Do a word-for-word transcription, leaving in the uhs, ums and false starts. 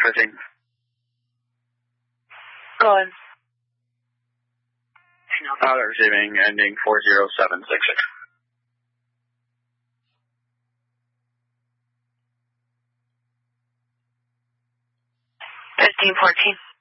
fifteen. Go on. Pilot receiving, ending four zero seven six six. Fifteen fourteen.